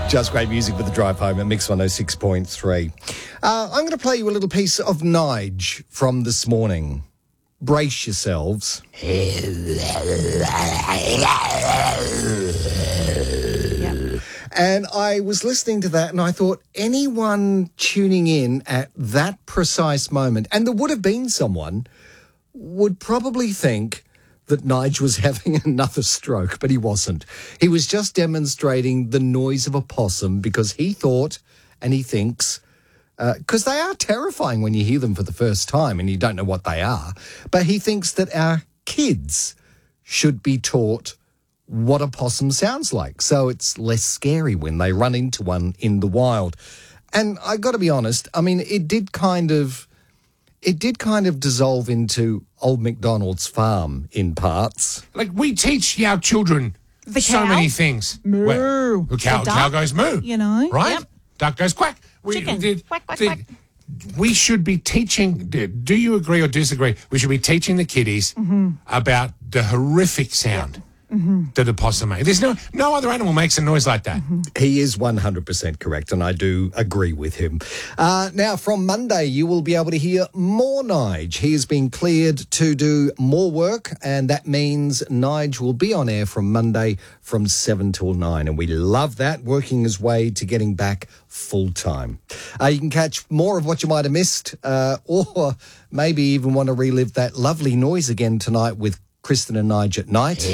Just great music with the drive home at Mix 106.3. I'm going to play you a little piece of Nige from this morning. Brace yourselves. And I was listening to that and I thought anyone tuning in at that precise moment, and there would have been someone, would probably think that Nige was having another stroke, but he wasn't. He was just demonstrating the noise of a possum because he thought and he thinks, because they are terrifying when you hear them for the first time and you don't know what they are, but he thinks that our kids should be taught what a possum sounds like, so it's less scary when they run into one in the wild. And I got to be honest, I mean, it did kind of dissolve into Old MacDonald's farm in parts. Like, we teach our children so many things. Moo. Cow goes moo. You know. Right? Yep. Duck goes quack. Chicken. Quack, quack, quack. We should be teaching, do you agree or disagree? We should be teaching the kiddies about the horrific sound that a possum makes. There's no other animal makes a noise like that. He is 100% correct, and I do agree with him. Now, from Monday, you will be able to hear more Nige. He has been cleared to do more work, and that means Nige will be on air from Monday from 7 till 9, and we love that, working his way to getting back full-time. You can catch more of what you might have missed, or maybe even want to relive that lovely noise again tonight with Kristen and Nige at night.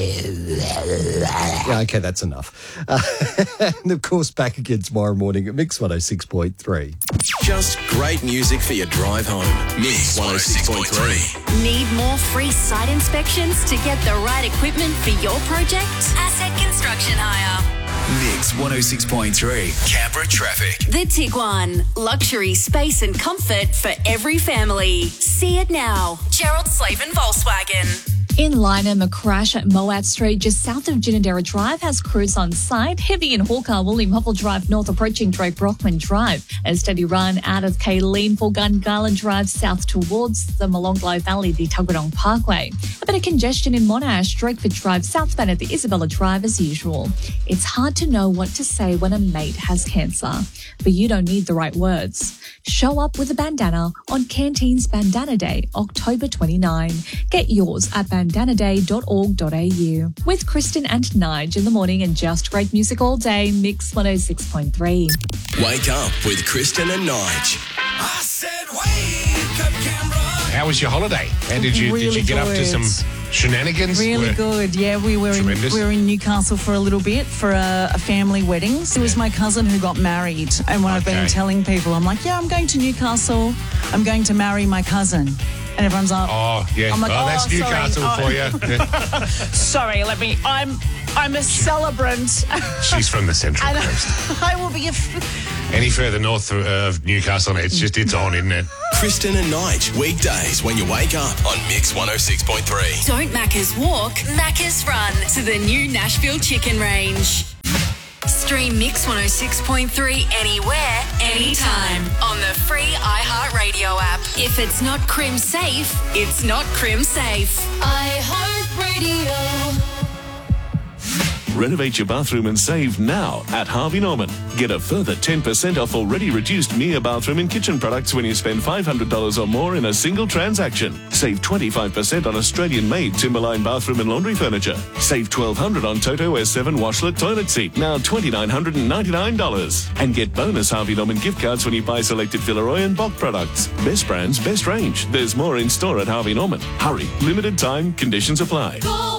Yeah, okay, that's enough. And, of course, back again tomorrow morning at Mix 106.3. Just great music for your drive home. Mix 106.3. Need more free site inspections to get the right equipment for your project? Asset Construction Hire. Mix 106.3. Canberra traffic. The Tiguan. Luxury, space and comfort for every family. See it now. Gerald Slavin Volkswagen. In Lynham, a crash at Moat Street just south of Ginninderra Drive has crews on site. Heavy in Hawker, William Huffle Drive north approaching Drake Brockman Drive. A steady run out of Kayleen for Gungarland Drive south towards the Molonglo Valley, the Tuggeranong Parkway. A bit of congestion in Monash, Drakeford Drive southbound at the Isabella Drive as usual. It's hard to know what to say when a mate has cancer, but you don't need the right words. Show up with a bandana on Canteen's Bandana Day, October 29. Get yours at bandanaday.org.au. With Kristen and Nige in the morning and just great music all day, Mix 106.3. Wake up with Kristen and Nige. I said wake up, Canberra. How was your holiday? And did you get up to some shenanigans? Really good. Yeah, we were in Newcastle for a little bit for a family wedding. It was my cousin who got married, and when I've been telling people, I'm like, yeah, I'm going to Newcastle. I'm going to marry my cousin. And everyone's like, oh, yeah. I'm like, that's Newcastle for you. Sorry, I'm a celebrant. She's from the Central Coast. I will be Any further north of Newcastle, it's on, isn't it? Kristen and Nige, weekdays when you wake up on Mix 106.3. Don't Macca's walk, Macca's run to the new Nashville Chicken Range. Stream Mix 106.3 anywhere, anytime on the free iHeartRadio app. If it's not crim safe, it's not crim safe. iHeartRadio. Renovate your bathroom and save now at Harvey Norman. Get a further 10% off already reduced Mia bathroom and kitchen products when you spend $500 or more in a single transaction. Save 25% on Australian-made Timberline bathroom and laundry furniture. Save $1,200 on Toto S7 washlet toilet seat, now $2,999. And get bonus Harvey Norman gift cards when you buy selected Villeroy and Bock products. Best brands, best range. There's more in store at Harvey Norman. Hurry, limited time, conditions apply.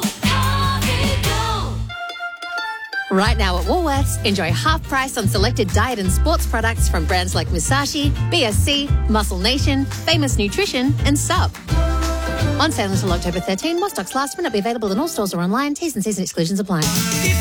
Right now at Woolworths, enjoy half price on selected diet and sports products from brands like Musashi, BSC, Muscle Nation, Famous Nutrition and Sub. On sale until October 13, more stocks last, may not be available in all stores or online. T's and C's and exclusions apply.